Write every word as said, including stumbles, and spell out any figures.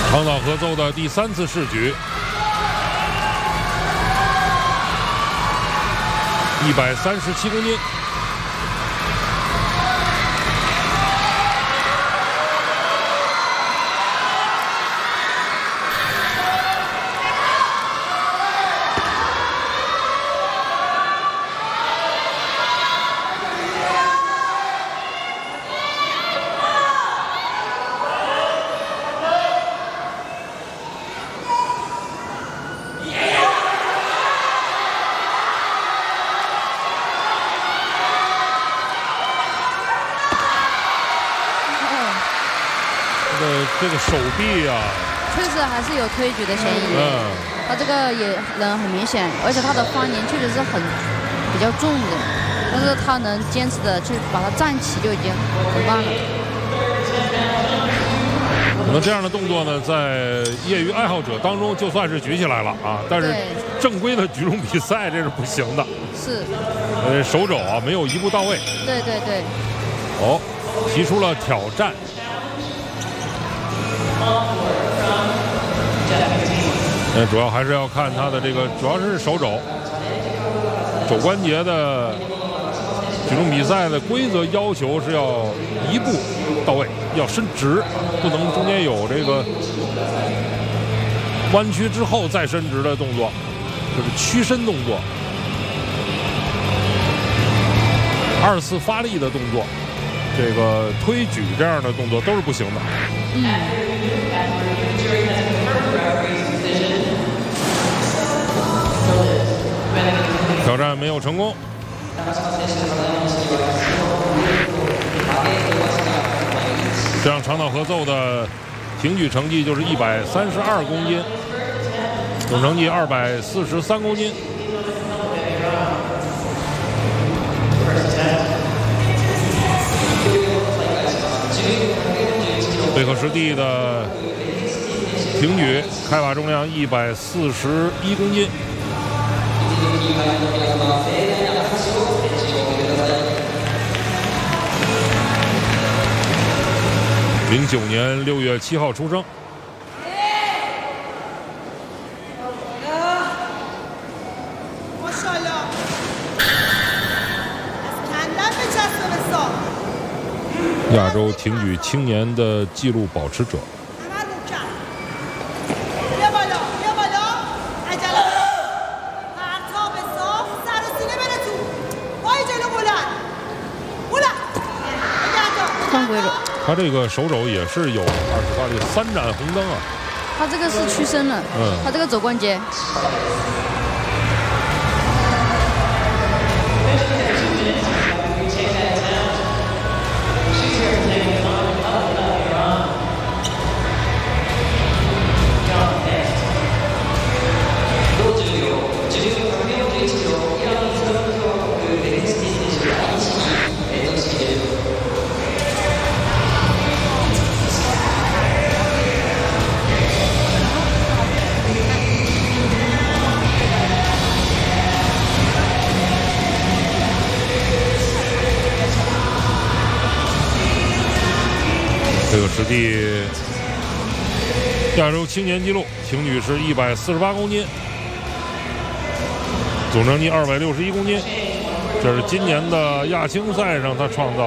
长岛合奏的第三次试举，一百三十七公斤。这个手臂呀、啊， 确实还是有推举的嫌疑。 嗯， 他这个也能很明显，而且他的发年确实是很比较重的，但是他能坚持的去把它站起就已经很棒了。 可能这样的动作呢，在业余爱好者当中就算是举起来了啊，但是正规的举重比赛这是不行的。 是。 呃，手肘啊没有一步到位。 对对对。 哦，提出了挑战。呃，主要还是要看他的这个，主要是手肘、肘关节的举重比赛的规则要求是要一步到位，要伸直，不能中间有这个弯曲之后再伸直的动作，就是屈伸动作。二次发力的动作，这个推举这样的动作都是不行的。 嗯。 挑战没有成功。这样长岛合奏的挺举成绩就是一百三十二公斤，总成绩二百四十三公斤。贝克什地的挺举开法重量一百四十一公斤。零九年六月七号出生。亚洲挺举青年的纪录保持者。他这个手肘也是有二十发力，三盏红灯啊！ 他这个是屈伸了，嗯，他这个肘关节。 这个实地亚洲青年纪录，挺举是一百四十八公斤，总成绩二百六十一公斤，这是今年的亚青赛上他创造